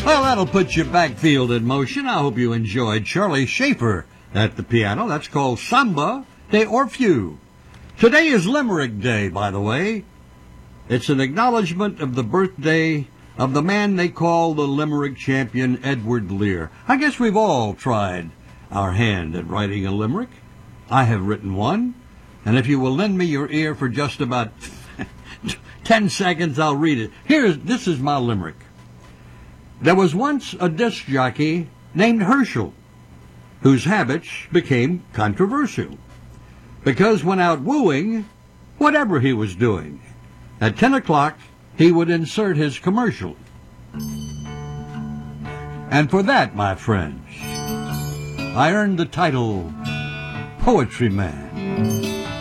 Well, that'll put your backfield in motion. I hope you enjoyed Charlie Schaefer at the piano. That's called Samba de Orfeu. Today is Limerick Day, by the way. It's an acknowledgement of the birthday of the man they call the Limerick champion, Edward Lear. I guess we've all tried our hand at writing a limerick. I have written one, and if you will lend me your ear for just about 10 seconds, I'll read it. This is my limerick. There was once a disc jockey named Herschel, whose habits became controversial, because when out wooing, whatever he was doing, at 10 o'clock he would insert his commercial. And for that, my friends, I earned the title Poetry Man.